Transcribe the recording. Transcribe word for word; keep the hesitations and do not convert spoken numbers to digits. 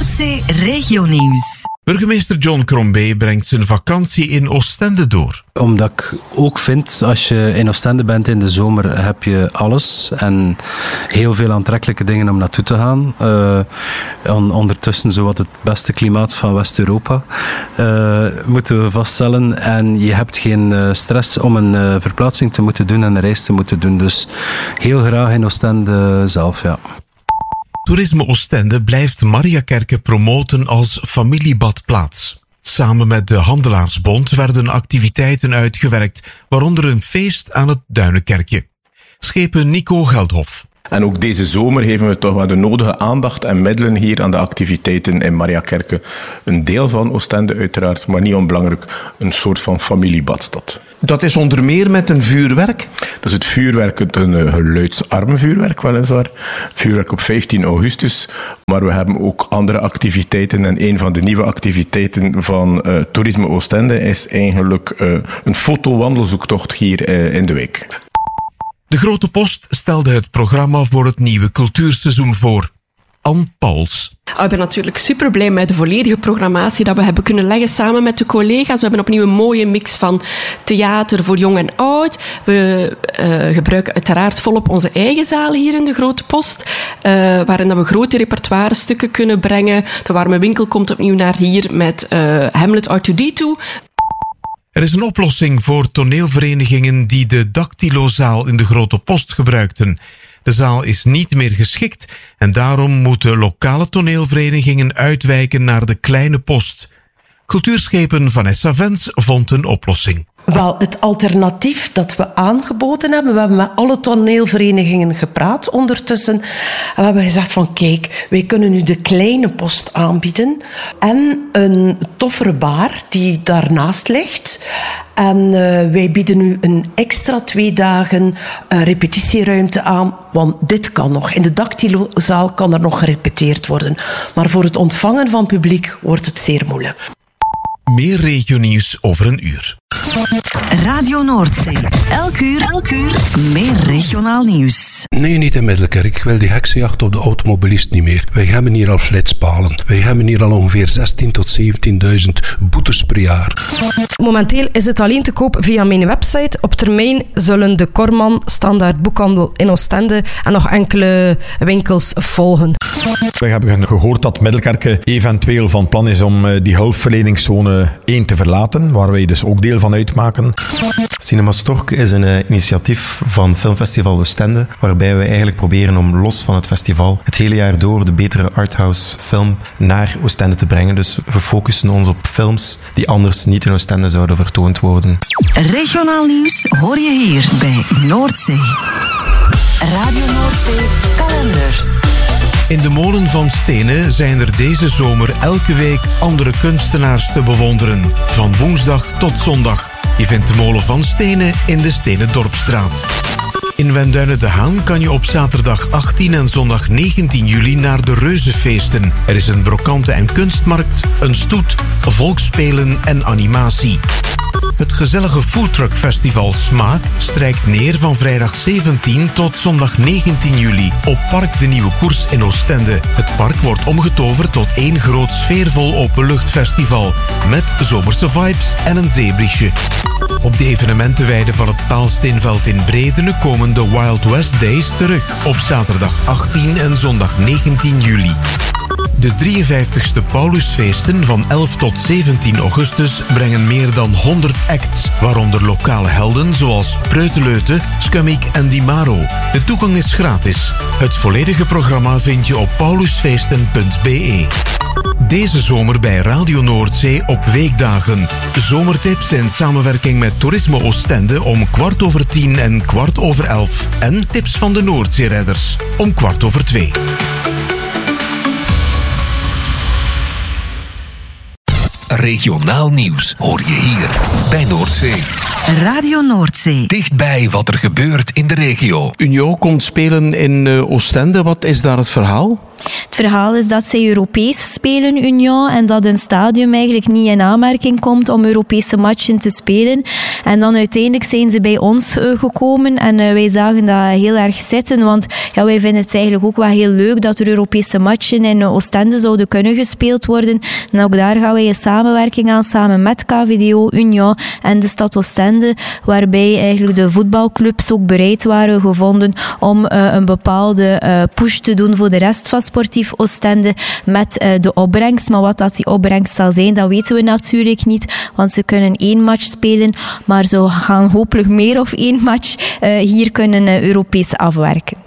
Noordzee Regionieuws. Burgemeester John Crombie brengt zijn vakantie in Oostende door. Omdat ik ook vind, als je in Oostende bent in de zomer, heb je alles en heel veel aantrekkelijke dingen om naartoe te gaan. Uh, on, ondertussen zowat het beste klimaat van West-Europa, uh, moeten we vaststellen. En je hebt geen uh, stress om een uh, verplaatsing te moeten doen en een reis te moeten doen. Dus heel graag in Oostende zelf, ja. Toerisme Oostende blijft Mariakerke promoten als familiebadplaats. Samen met de Handelaarsbond werden activiteiten uitgewerkt, waaronder een feest aan het Duinenkerkje. Schepen Nico Geldhof. En ook deze zomer geven we toch wel de nodige aandacht en middelen hier aan de activiteiten in Mariakerke. Een deel van Oostende uiteraard, maar niet onbelangrijk, een soort van familiebadstad. Dat is onder meer met een vuurwerk? Dat is het vuurwerk, een uh, geluidsarm vuurwerk weliswaar. Vuurwerk op vijftien augustus. Maar we hebben ook andere activiteiten. En een van de nieuwe activiteiten van uh, Toerisme Oostende is eigenlijk uh, een fotowandelzoektocht hier uh, in de wijk. De Grote Post stelde het programma voor het nieuwe cultuurseizoen voor. Anne Pauls. Ik ben natuurlijk super blij met de volledige programmatie dat we hebben kunnen leggen samen met de collega's. We hebben opnieuw een mooie mix van theater voor jong en oud. We uh, gebruiken uiteraard volop onze eigen zaal hier in de Grote Post, uh, waarin dat we grote repertoire stukken kunnen brengen. De Warme Winkel komt opnieuw naar hier met uh, Hamlet R twee D twee. Er is een oplossing voor toneelverenigingen die de Dactylozaal in de Grote Post gebruikten. De zaal is niet meer geschikt en daarom moeten lokale toneelverenigingen uitwijken naar de Kleine Post. Cultuurschepen Vanessa Vens vond een oplossing. Wel, het alternatief dat we aangeboden hebben, we hebben met alle toneelverenigingen gepraat ondertussen. En we hebben gezegd van kijk, wij kunnen nu de Kleine Post aanbieden en een toffere bar die daarnaast ligt. En uh, wij bieden nu een extra twee dagen uh, repetitieruimte aan, want dit kan nog. In de Dactylozaal kan er nog gerepeteerd worden. Maar voor het ontvangen van publiek wordt het zeer moeilijk. Meer regionieuws over een uur. Radio Noordzee. Elk uur, elk uur meer regionaal nieuws. Nee, niet in Middelkerk. Ik wil die heksenjacht op de automobilist niet meer. Wij hebben hier al flitspalen. Wij hebben hier al ongeveer zestien tot zeventienduizend boetes per jaar. Momenteel is het alleen te koop via mijn website. Op termijn zullen de Korman, Standaard Boekhandel in Oostende en nog enkele winkels volgen. We hebben gehoord dat Middelkerke eventueel van plan is om die hulpverleningszone één te verlaten, waar wij dus ook deel van uitmaken. Cinema Stork is een uh, initiatief van Filmfestival Oostende, waarbij we eigenlijk proberen om los van het festival het hele jaar door de betere arthouse film naar Oostende te brengen. Dus we focussen ons op films die anders niet in Oostende zouden vertoond worden. Regionaal nieuws hoor je hier bij Noordzee. Radio Noordzee kalender. In de molen van Stenen zijn er deze zomer elke week andere kunstenaars te bewonderen. Van woensdag tot zondag. Je vindt de molen van Stenen in de Stenen Dorpstraat. In Wenduinen de Haan kan je op zaterdag achttien en zondag negentien juli naar de Reuzenfeesten. Er is een brokante- en kunstmarkt, een stoet, volksspelen en animatie. Het gezellige foodtruckfestival Smaak strijkt neer van vrijdag zeventien tot zondag negentien juli op Park de Nieuwe Koers in Oostende. Het park wordt omgetoverd tot één groot sfeervol openluchtfestival met zomerse vibes en een zeebriesje. Op de evenementenweide van het Paalsteenveld in Bredene komen de Wild West Days terug op zaterdag achttien en zondag negentien juli. De drieënvijftigste Paulusfeesten van elf tot zeventien augustus brengen meer dan honderd acts, waaronder lokale helden zoals Preuteleute, Scummik en Di Maro. De toegang is gratis. Het volledige programma vind je op paulusfeesten punt b e. Deze zomer bij Radio Noordzee op weekdagen. Zomertips in samenwerking met Toerisme Oostende om kwart over tien en kwart over elf. En tips van de Noordzeeredders om kwart over twee. Regionaal nieuws hoor je hier bij Noordzee. Radio Noordzee. Dichtbij wat er gebeurt in de regio. Unio komt spelen in uh, Oostende. Wat is daar het verhaal? Het verhaal is dat zij Europees spelen, Union, en dat een stadium eigenlijk niet in aanmerking komt om Europese matchen te spelen. En dan uiteindelijk zijn ze bij ons uh, gekomen en uh, wij zagen dat heel erg zitten, want ja, wij vinden het eigenlijk ook wel heel leuk dat er Europese matchen in Oostende zouden kunnen gespeeld worden. En ook daar gaan wij een samenwerking aan, samen met K V D O, Union en de stad Oostende, waarbij eigenlijk de voetbalclubs ook bereid waren gevonden om uh, een bepaalde uh, push te doen voor de rest van Sportief Oostende met uh, de opbrengst. Maar wat dat die opbrengst zal zijn, dat weten we natuurlijk niet, want ze kunnen één match spelen, maar ze gaan hopelijk meer of één match uh, hier kunnen uh, Europees afwerken.